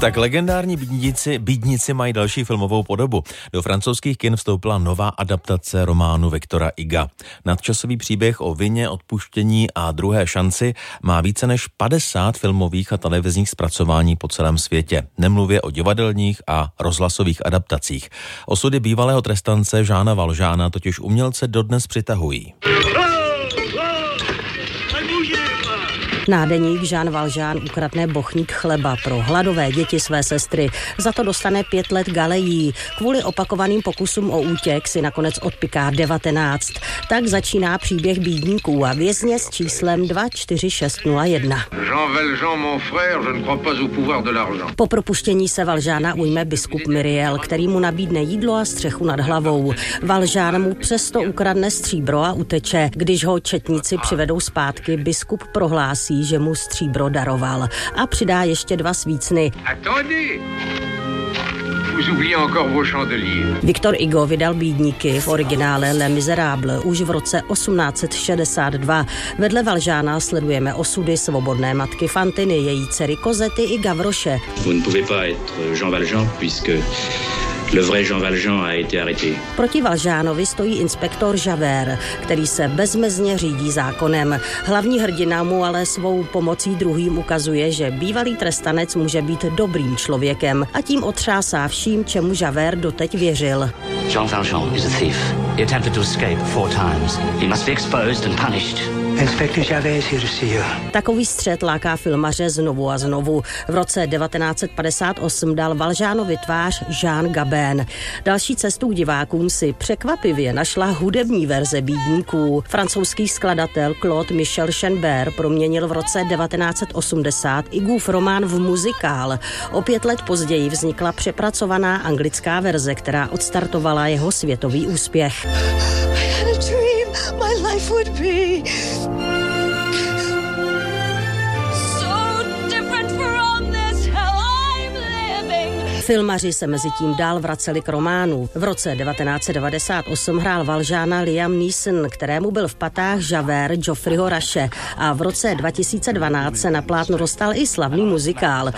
Tak legendární bídníci mají další filmovou podobu. Do francouzských kin vstoupila nová adaptace románu Viktora Huga. Nadčasový příběh o vině, odpuštění a druhé šanci má více než 50 filmových a televizních zpracování po celém světě. Nemluvě o divadelních a rozhlasových adaptacích. Osudy bývalého trestance Jeana Valjeana totiž umělce dodnes přitahují. Nádeník Jean Valjean ukradne bochník chleba pro hladové děti své sestry. Za to dostane 5 let galejí. Kvůli opakovaným pokusům o útěk si nakonec odpiká 19. Tak začíná příběh bídníků a vězně s číslem 24601. Jean Valjean, mon frère, je ne crois pas au pouvoir de l'argent. Po propuštění se Valjeana ujme biskup Myriel, který mu nabídne jídlo a střechu nad hlavou. Valjean mu přesto ukradne stříbro a uteče. Když ho četníci přivedou zpátky, biskup prohlásí, že mu stříbro daroval a přidá ještě 2 svícny. Viktor Hugo vydal Bídníky, v originále Les Misérables, už v roce 1862. Vedle Valjeana sledujeme osudy svobodné matky Fantiny, její dcery Kozety i Gavroše. Vous ne pouvez pas être Jean Valjean, puisque le vrai Jean Valjean a été arrêté. Proti Valjeanovi stojí inspektor Javert, který se bezmezně řídí zákonem. Hlavní hrdina mu ale svou pomocí druhým ukazuje, že bývalý trestanec může být dobrým člověkem a tím otřásá vším, čemu Javert doteď věřil. Jean Valjean is a thief. He attempted to escape 4 times. He must be exposed and punished. Inspector Javert is here to see you. Takový střet láká filmaře znovu a znovu. V roce 1958 dal Valjeanovi tvář Jean Gabin. Další cestu k divákům si překvapivě našla hudební verze Bídníků. Francouzský skladatel Claude Michel Schönberg proměnil v roce 1980 Hugův román v muzikál. O 5 let později vznikla přepracovaná anglická verze, která odstartovala jeho světový úspěch. My life would be so different from this hell I'm living. Filmaři se mezi tím dál vraceli k románu. V roce 1998 hrál Valjeana Liam Neeson, kterému byl v patách Javert Geoffreyho Rashe, a v roce 2012 se na plátno dostal i slavný muzikál.